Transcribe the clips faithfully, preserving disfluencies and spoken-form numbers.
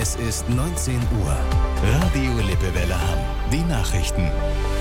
Es ist neunzehn Uhr. Radio Lippewelle Hamm. Die Nachrichten.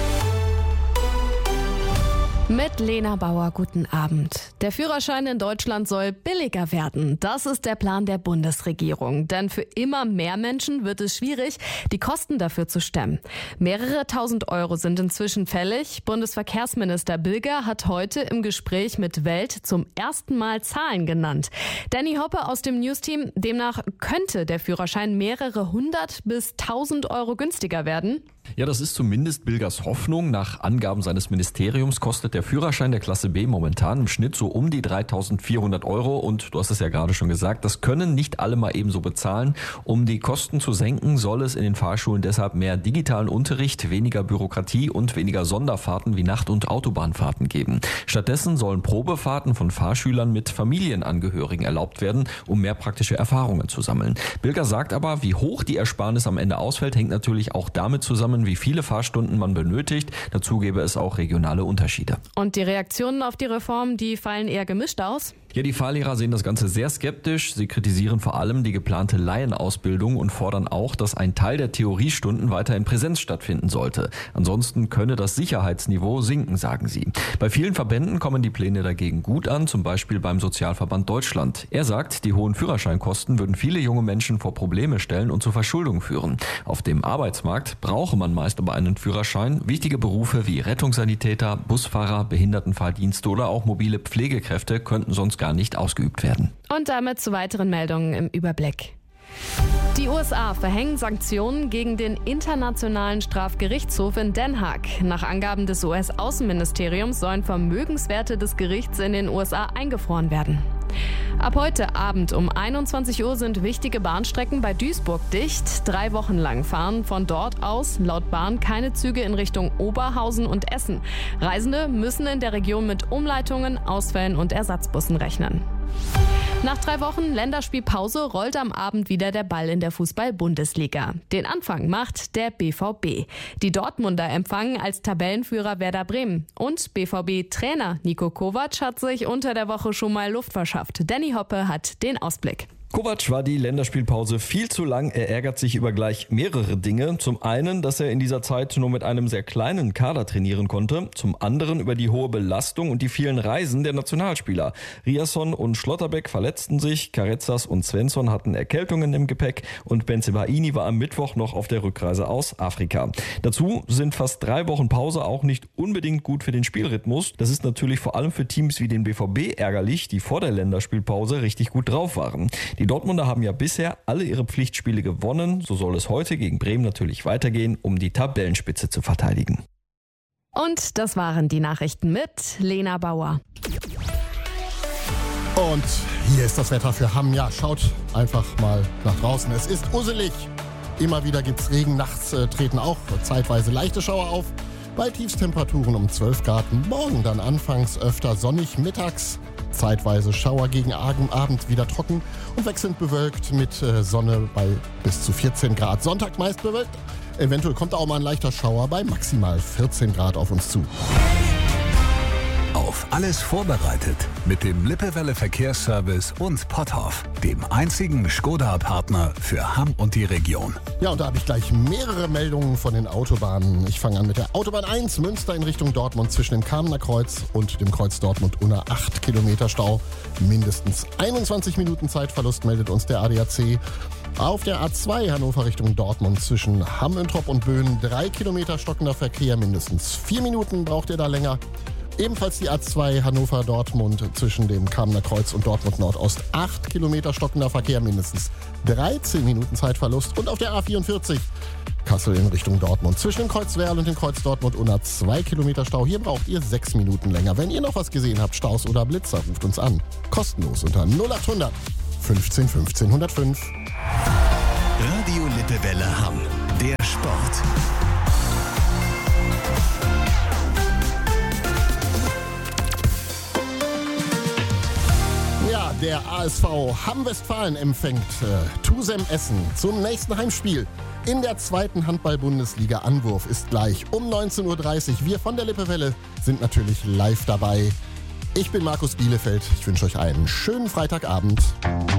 Mit Lena Bauer, guten Abend. Der Führerschein in Deutschland soll billiger werden. Das ist der Plan der Bundesregierung. Denn für immer mehr Menschen wird es schwierig, die Kosten dafür zu stemmen. Mehrere tausend Euro sind inzwischen fällig. Bundesverkehrsminister Bilger hat heute im Gespräch mit Welt zum ersten Mal Zahlen genannt. Danny Hoppe aus dem Newsteam, demnach könnte der Führerschein mehrere hundert bis tausend Euro günstiger werden. Ja, das ist zumindest Bilgers Hoffnung. Nach Angaben seines Ministeriums kostet der Führerschein der Klasse B momentan im Schnitt so um die dreitausendvierhundert Euro. Und du hast es ja gerade schon gesagt, das können nicht alle mal ebenso bezahlen. Um die Kosten zu senken, soll es in den Fahrschulen deshalb mehr digitalen Unterricht, weniger Bürokratie und weniger Sonderfahrten wie Nacht- und Autobahnfahrten geben. Stattdessen sollen Probefahrten von Fahrschülern mit Familienangehörigen erlaubt werden, um mehr praktische Erfahrungen zu sammeln. Bilger sagt aber, wie hoch die Ersparnis am Ende ausfällt, hängt natürlich auch damit zusammen, wie viele Fahrstunden man benötigt. Dazu gäbe es auch regionale Unterschiede. Und die Reaktionen auf die Reform, die fallen eher gemischt aus? Ja, die Fahrlehrer sehen das Ganze sehr skeptisch. Sie kritisieren vor allem die geplante Laienausbildung und fordern auch, dass ein Teil der Theoriestunden weiter in Präsenz stattfinden sollte. Ansonsten könne das Sicherheitsniveau sinken, sagen sie. Bei vielen Verbänden kommen die Pläne dagegen gut an, zum Beispiel beim Sozialverband Deutschland. Er sagt, die hohen Führerscheinkosten würden viele junge Menschen vor Probleme stellen und zu Verschuldung führen. Auf dem Arbeitsmarkt brauche man meist aber einen Führerschein. Wichtige Berufe wie Rettungssanitäter, Busfahrer, Behindertenfahrdienste oder auch mobile Pflegekräfte könnten sonst gar nicht ausgeübt werden. Und damit zu weiteren Meldungen im Überblick. Die U S A verhängen Sanktionen gegen den Internationalen Strafgerichtshof in Den Haag. Nach Angaben des U S-Außenministeriums sollen Vermögenswerte des Gerichts in den U S A eingefroren werden. Ab heute Abend um einundzwanzig Uhr sind wichtige Bahnstrecken bei Duisburg dicht. Drei Wochen lang fahren von dort aus laut Bahn keine Züge in Richtung Oberhausen und Essen. Reisende müssen in der Region mit Umleitungen, Ausfällen und Ersatzbussen rechnen. Nach drei Wochen Länderspielpause rollt am Abend wieder der Ball in der Fußball-Bundesliga. Den Anfang macht der B V B. Die Dortmunder empfangen als Tabellenführer Werder Bremen. Und B V B-Trainer Niko Kovac hat sich unter der Woche schon mal Luft verschafft. Danny Hoppe hat den Ausblick. Kovac war die Länderspielpause viel zu lang. Er ärgert sich über gleich mehrere Dinge. Zum einen, dass er in dieser Zeit nur mit einem sehr kleinen Kader trainieren konnte. Zum anderen über die hohe Belastung und die vielen Reisen der Nationalspieler. Riasson und Schlotterbeck verletzten sich, Carezas und Svensson hatten Erkältungen im Gepäck und Bensebaini war am Mittwoch noch auf der Rückreise aus Afrika. Dazu sind fast drei Wochen Pause auch nicht unbedingt gut für den Spielrhythmus. Das ist natürlich vor allem für Teams wie den B V B ärgerlich, die vor der Länderspielpause richtig gut drauf waren. Die Dortmunder haben ja bisher alle ihre Pflichtspiele gewonnen. So soll es heute gegen Bremen natürlich weitergehen, um die Tabellenspitze zu verteidigen. Und das waren die Nachrichten mit Lena Bauer. Und hier ist das Wetter für Hamm. Ja, schaut einfach mal nach draußen. Es ist usselig. Immer wieder gibt's Regen. Nachts äh, treten auch zeitweise leichte Schauer auf. Bei Tiefstemperaturen um zwölf Grad. Morgen dann anfangs öfter sonnig, mittags zeitweise Schauer, gegen Abend wieder trocken und wechselnd bewölkt mit äh, Sonne bei bis zu vierzehn Grad. Sonntag meist bewölkt. Eventuell kommt auch mal ein leichter Schauer bei maximal vierzehn Grad auf uns zu. Auf alles vorbereitet mit dem Lippewelle Verkehrsservice und Potthoff, dem einzigen Skoda-Partner für Hamm und die Region. Ja, und da habe ich gleich mehrere Meldungen von den Autobahnen. Ich fange an mit der Autobahn eins, Münster in Richtung Dortmund zwischen dem Kamener Kreuz und dem Kreuz Dortmund-Unna acht Kilometer Stau. Mindestens einundzwanzig Minuten Zeitverlust meldet uns der A D A C. Auf der A zwei Hannover Richtung Dortmund zwischen Hamm-Üntrop und Böen drei Kilometer stockender Verkehr. Mindestens vier Minuten braucht ihr da länger. Ebenfalls die A zwei Hannover-Dortmund zwischen dem Kamener Kreuz und Dortmund Nordost. acht Kilometer stockender Verkehr, mindestens dreizehn Minuten Zeitverlust. Und auf der A vierundvierzig Kassel in Richtung Dortmund zwischen dem Kreuz Werl und dem Kreuz Dortmund-Unna zwei Kilometer Stau. Hier braucht ihr sechs Minuten länger. Wenn ihr noch was gesehen habt, Staus oder Blitzer, ruft uns an. Kostenlos unter null acht hundert fünfzehn fünfzehn hundertfünf. Radio Lippewelle Hamm, der Sport. Ja, der A S V Hamm-Westfalen empfängt äh, Tusem Essen zum nächsten Heimspiel. In der zweiten Handball-Bundesliga. Anwurf ist gleich um neunzehn Uhr dreißig. Wir von der Lippewelle sind natürlich live dabei. Ich bin Markus Bielefeld. Ich wünsche euch einen schönen Freitagabend.